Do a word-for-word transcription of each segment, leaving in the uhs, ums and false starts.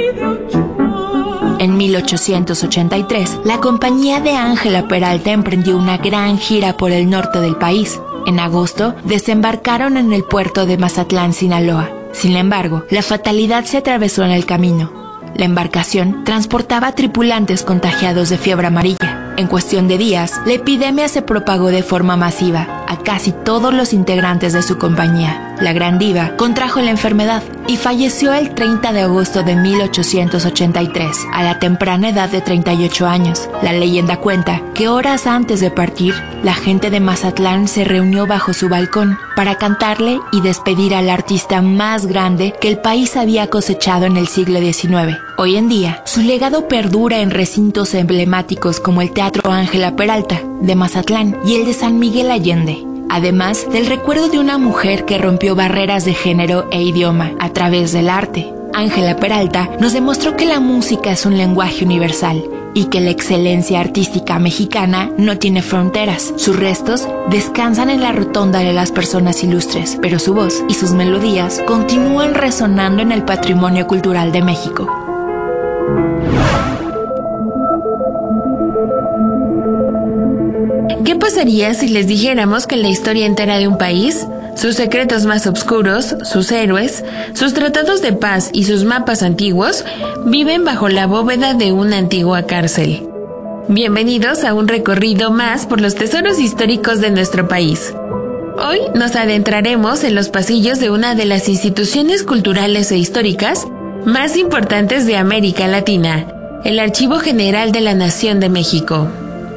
En mil ochocientos ochenta y tres, la compañía de Ángela Peralta emprendió una gran gira por el norte del país. En agosto, desembarcaron en el puerto de Mazatlán, Sinaloa. Sin embargo, la fatalidad se atravesó en el camino. La embarcación transportaba tripulantes contagiados de fiebre amarilla. En cuestión de días, la epidemia se propagó de forma masiva a casi todos los integrantes de su compañía. La gran diva contrajo la enfermedad y falleció el treinta de agosto de mil ochocientos ochenta y tres, a la temprana edad de treinta y ocho años. La leyenda cuenta que horas antes de partir, la gente de Mazatlán se reunió bajo su balcón para cantarle y despedir al artista más grande que el país había cosechado en el siglo diecinueve. Hoy en día, su legado perdura en recintos emblemáticos como el Teatro Ángela Peralta de Mazatlán y el de San Miguel Allende, además del recuerdo de una mujer que rompió barreras de género e idioma a través del arte. Ángela Peralta nos demostró que la música es un lenguaje universal y que la excelencia artística mexicana no tiene fronteras. Sus restos descansan en la rotonda de las personas ilustres, pero su voz y sus melodías continúan resonando en el patrimonio cultural de México. ¿Qué pasaría si les dijéramos que la historia entera de un país, sus secretos más oscuros, sus héroes, sus tratados de paz y sus mapas antiguos viven bajo la bóveda de una antigua cárcel? Bienvenidos a un recorrido más por los tesoros históricos de nuestro país. Hoy nos adentraremos en los pasillos de una de las instituciones culturales e históricas más importantes de América Latina, el Archivo General de la Nación de México.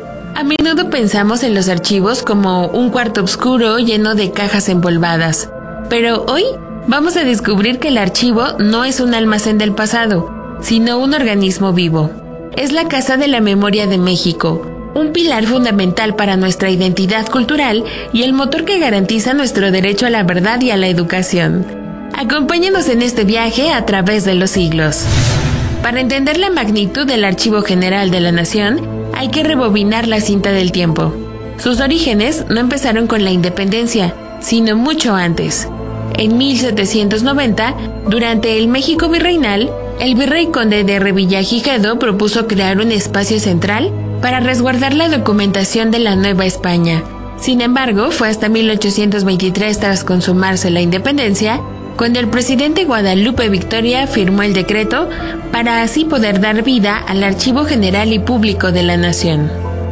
A menudo pensamos en los archivos como un cuarto oscuro lleno de cajas empolvadas, pero hoy vamos a descubrir que el archivo no es un almacén del pasado, sino un organismo vivo. Es la Casa de la Memoria de México, un pilar fundamental para nuestra identidad cultural y el motor que garantiza nuestro derecho a la verdad y a la educación. Acompáñanos en este viaje a través de los siglos. Para entender la magnitud del Archivo General de la Nación, hay que rebobinar la cinta del tiempo. Sus orígenes no empezaron con la independencia, sino mucho antes. En mil setecientos noventa, durante el México virreinal, el virrey conde de Revillagigedo propuso crear un espacio central para resguardar la documentación de la Nueva España. Sin embargo, fue hasta mil ochocientos veintitrés, tras consumarse la independencia, cuando el presidente Guadalupe Victoria firmó el decreto para así poder dar vida al Archivo General y Público de la Nación.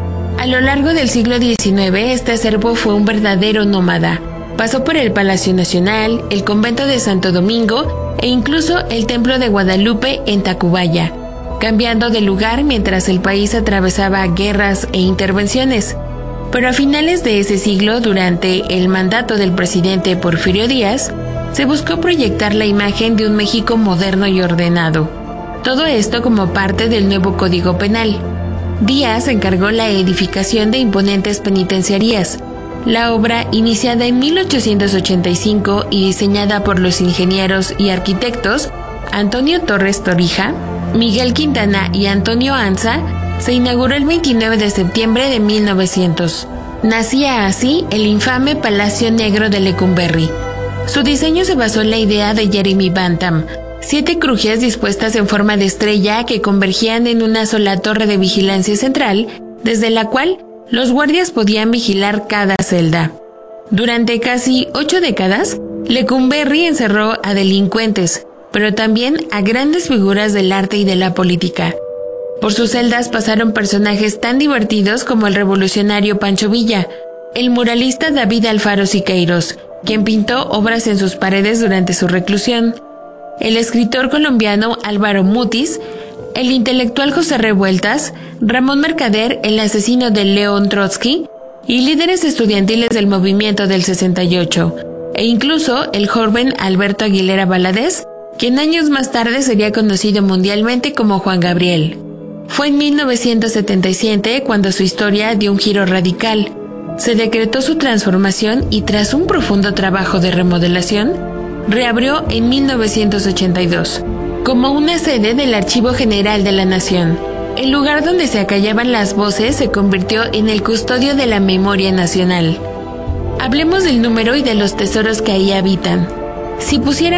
A lo largo del siglo diecinueve, este acervo fue un verdadero nómada. Pasó por el Palacio Nacional, el Convento de Santo Domingo e incluso el Templo de Guadalupe en Tacubaya, cambiando de lugar mientras el país atravesaba guerras e intervenciones. Pero a finales de ese siglo, durante el mandato del presidente Porfirio Díaz, se buscó proyectar la imagen de un México moderno y ordenado. Todo esto como parte del nuevo Código Penal. Díaz encargó la edificación de imponentes penitenciarías. La obra, iniciada en mil ochocientos ochenta y cinco y diseñada por los ingenieros y arquitectos Antonio Torres Torija, Miguel Quintana y Antonio Anza, se inauguró el veintinueve de septiembre de mil novecientos. Nacía así el infame Palacio Negro de Lecumberri. Su diseño se basó en la idea de Jeremy Bentham, siete crujías dispuestas en forma de estrella que convergían en una sola torre de vigilancia central, desde la cual los guardias podían vigilar cada celda. Durante casi ocho décadas, Lecumberri encerró a delincuentes, pero también a grandes figuras del arte y de la política. Por sus celdas pasaron personajes tan divertidos como el revolucionario Pancho Villa, el muralista David Alfaro Siqueiros, quien pintó obras en sus paredes durante su reclusión, el escritor colombiano Álvaro Mutis, el intelectual José Revueltas, Ramón Mercader, el asesino de León Trotsky, y líderes estudiantiles del movimiento del sesenta y ocho, e incluso el joven Alberto Aguilera Valadez, quien años más tarde sería conocido mundialmente como Juan Gabriel. Fue en mil novecientos setenta y siete cuando su historia dio un giro radical. Se decretó su transformación y tras un profundo trabajo de remodelación, reabrió en mil novecientos ochenta y dos como una sede del Archivo General de la Nación. El lugar donde se acallaban las voces se convirtió en el custodio de la memoria nacional. Hablemos del número y de los tesoros que ahí habitan. Si pusiera